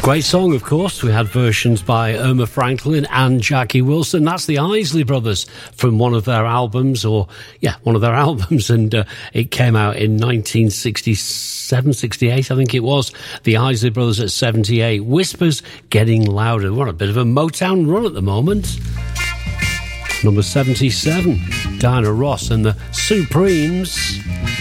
Great song, of course. We had versions by Irma Franklin and Jackie Wilson. That's the Isley Brothers from one of their albums, and it came out in 1967, 68, I think it was. The Isley Brothers at 78. Whispers Getting Louder. We're on a bit of a Motown run at the moment. Number 77, Diana Ross and the Supremes.